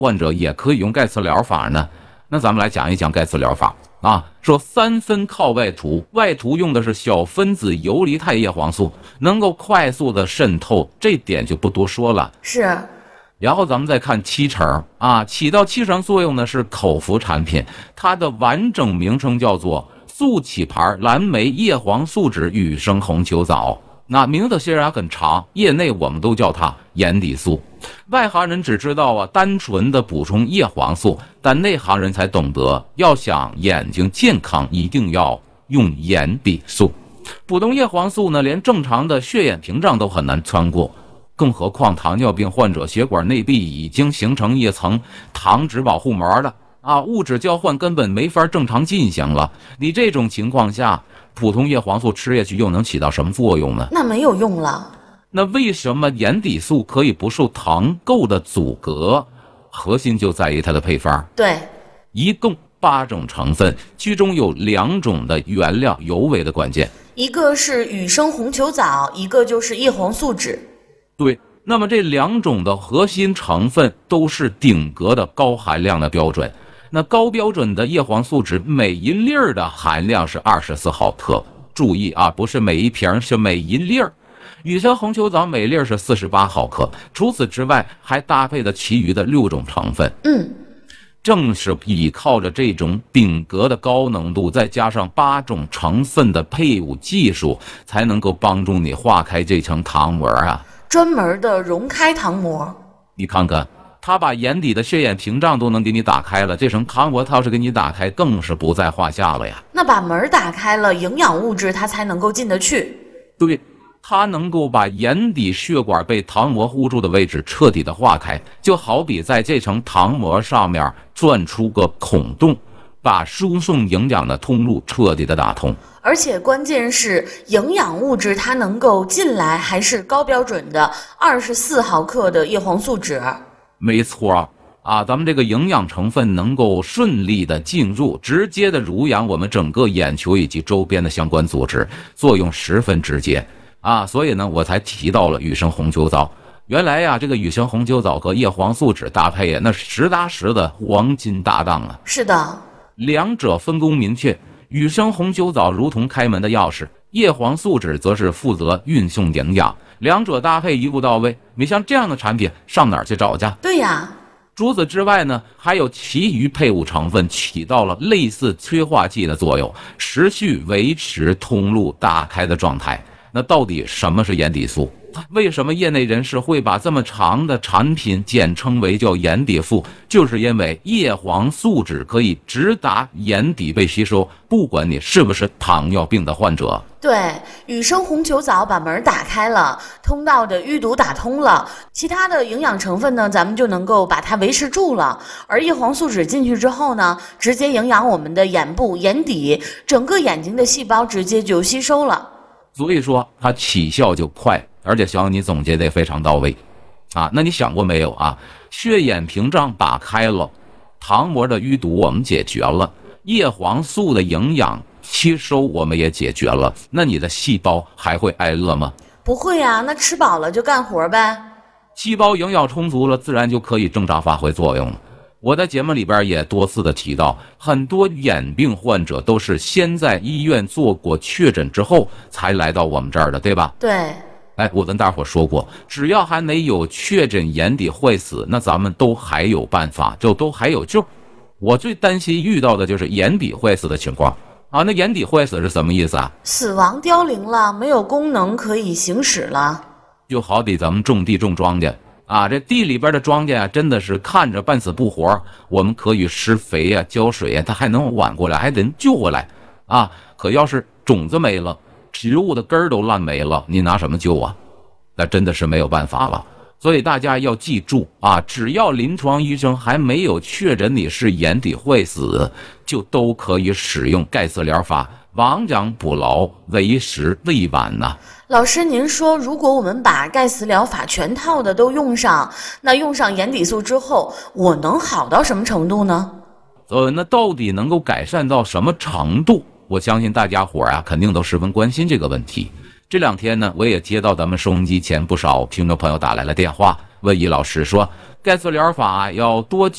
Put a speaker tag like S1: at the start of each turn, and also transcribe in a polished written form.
S1: 患者也可以用盖茨疗法呢？那咱们来讲一讲盖茨疗法啊。说3分靠外涂，外涂用的是小分子游离态叶黄素，能够快速的渗透，这点就不多说了。
S2: 是。
S1: 然后咱们再看七成啊，起到七成作用呢是口服产品，它的完整名称叫做速起牌蓝莓叶黄素酯与生红球藻。那名字虽然很长，业内我们都叫它眼底素。外行人只知道单纯的补充叶黄素，但内行人才懂得，要想眼睛健康，一定要用眼底素。补充叶黄素呢，连正常的血眼屏障都很难穿过，更何况糖尿病患者血管内壁已经形成一层糖脂保护膜了啊，物质交换根本没法正常进行了。你这种情况下，普通叶黄素吃下去又能起到什么作用呢？
S2: 那没有用了。
S1: 那为什么眼底素可以不受糖垢的阻隔？核心就在于它的配方。
S2: 对，
S1: 一共8种成分，其中有2种的原料尤为的关键，
S2: 一个是与生红球藻，一个就是叶黄素酯。
S1: 对，那么这2种的核心成分都是顶格的高含量的标准。那高标准的叶黄素酯每一粒儿的含量是24毫克，注意啊，不是每一瓶，是每一粒儿。与生红球藻每粒是48毫克，除此之外还搭配了其余的6种成分。正是依靠着这种顶格的高浓度，再加上8种成分的配伍技术，才能够帮助你化开这层糖膜啊，
S2: 专门的溶开糖膜。
S1: 你看看，它把眼底的血眼屏障都能给你打开了，这层糖膜它要是给你打开，更是不在话下了呀。
S2: 那把门打开了，营养物质它才能够进得去。
S1: 对，它能够把眼底血管被糖膜糊住的位置彻底的化开，就好比在这层糖膜上面钻出个孔洞，把输送营养的通路彻底的打通。
S2: 而且关键是营养物质它能够进来，还是高标准的24毫克的叶黄素酯。
S1: 没错啊，咱们这个营养成分能够顺利的进入，直接的濡养我们整个眼球以及周边的相关组织，作用十分直接啊。所以呢，我才提到了与生红球藻。原来呀，这个与生红球藻和叶黄素酯搭配呀，那实打实的黄金搭档啊。
S2: 是的，
S1: 两者分工明确，与生红球藻如同开门的钥匙，叶黄素酯则是负责运送营养，两者搭配一步到位。你像这样的产品上哪儿去找去？
S2: 对呀。
S1: 除此之外呢，还有其余配伍成分起到了类似催化剂的作用，持续维持通路打开的状态。那到底什么是眼底素？为什么业内人士会把这么长的产品简称为叫眼底素？就是因为叶黄素酯可以直达眼底被吸收，不管你是不是糖尿病的患者。
S2: 对，与生红球藻把门打开了，通道的淤堵打通了，其他的营养成分呢，咱们就能够把它维持住了。而叶黄素酯进去之后呢，直接营养我们的眼部、眼底，整个眼睛的细胞直接就吸收了。
S1: 所以说它起效就快，而且小你总结得非常到位啊。那你想过没有啊？血眼屏障打开了，糖膜的淤堵我们解决了，叶黄素的营养吸收我们也解决了，那你的细胞还会挨饿吗？
S2: 不会啊，那吃饱了就干活呗。
S1: 细胞营养充足了，自然就可以正常发挥作用了。我在节目里边也多次的提到，很多眼病患者都是先在医院做过确诊之后才来到我们这儿的，对吧？
S2: 对。
S1: 我跟大伙说过，只要还没有确诊眼底坏死，那咱们都还有办法，就都还有救。我最担心遇到的就是眼底坏死的情况啊。那眼底坏死是什么意思啊？
S2: 死亡凋零了，没有功能可以行使了。
S1: 就好比咱们种地种庄稼啊，这地里边的庄稼啊，真的是看着半死不活，我们可以施肥呀、浇水呀，它还能挽过来，还能救回来啊。可要是种子没了，植物的根儿都烂没了，你拿什么救啊？那真的是没有办法了。所以大家要记住啊，只要临床医生还没有确诊你是眼底坏死，就都可以使用盖茨疗法，亡羊补牢，为时未晚呐。
S2: 老师，您说如果我们把盖茨疗法全套的都用上，那用上眼底素之后，我能好到什么程度呢？
S1: 那到底能够改善到什么程度？我相信大家伙啊，肯定都十分关心这个问题。这两天呢，我也接到咱们收音机前不少听众朋友打来了电话，问易老师说，盖茨疗法要多